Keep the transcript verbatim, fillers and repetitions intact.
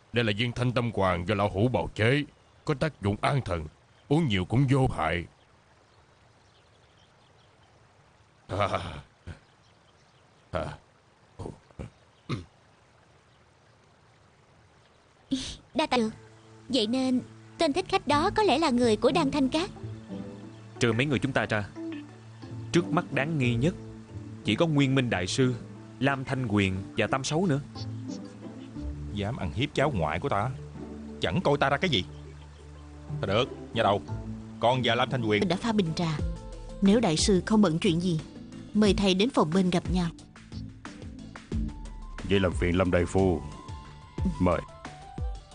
Đây là viên thanh tâm hoàng do lão hủ bào chế, có tác dụng an thần, uống nhiều cũng vô hại. À, à. Đa tạ. Vậy nên tên thích khách đó có lẽ là người của Đan Thanh Cát. Trừ mấy người chúng ta ra, trước mắt đáng nghi nhất chỉ có Nguyên Minh Đại Sư, Lam Thanh Quyền và Tam Sấu nữa. Dám ăn hiếp cháu ngoại của ta, chẳng coi ta ra cái gì. Thôi được, nhà đầu, con và Lam Thanh Quyền Mình đã pha bình trà. Nếu đại sư không bận chuyện gì, mời thầy đến phòng bên gặp nhau. Vậy làm phiền Lâm đại phu. Mời.